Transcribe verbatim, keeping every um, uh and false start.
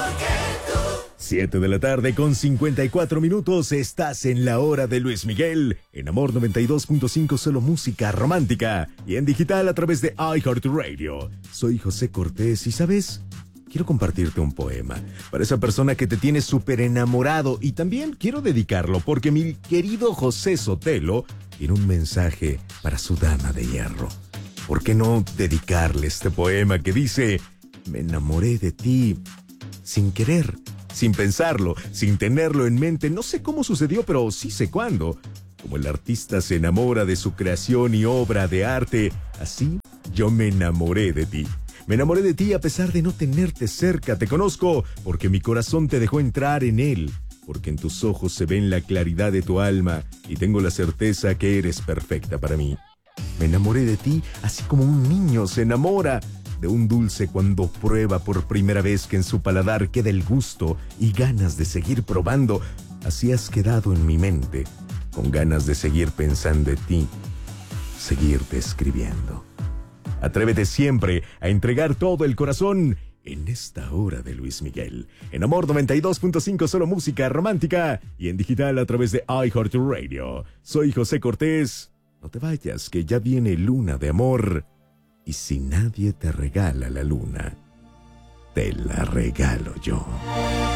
Siete de la tarde con cincuenta y cuatro minutos. Estás en la hora de Luis Miguel. En Amor noventa y dos punto cinco, solo música romántica. Y en digital a través de iHeartRadio. Soy José Cortés y, ¿sabes? Quiero compartirte un poema para esa persona que te tiene súper enamorado. Y también quiero dedicarlo porque mi querido José Sotelo tiene un mensaje para su dama de hierro. ¿Por qué no dedicarle este poema que dice: me enamoré de ti sin querer, sin pensarlo, sin tenerlo en mente? No sé cómo sucedió, pero sí sé cuándo. Como el artista se enamora de su creación y obra de arte, así yo me enamoré de ti. Me enamoré de ti a pesar de no tenerte cerca. Te conozco porque mi corazón te dejó entrar en él, porque en tus ojos se ve la claridad de tu alma y tengo la certeza que eres perfecta para mí. Me enamoré de ti así como un niño se enamora de un dulce cuando prueba por primera vez que en su paladar queda el gusto y ganas de seguir probando. Así has quedado en mi mente, con ganas de seguir pensando en ti, seguirte escribiendo. Atrévete siempre a entregar todo el corazón en esta hora de Luis Miguel. En Amor noventa y dos punto cinco, solo música romántica, y en digital a través de iHeartRadio. Soy José Cortés. No te vayas, que ya viene Luna de Amor. Y si nadie te regala la luna, te la regalo yo.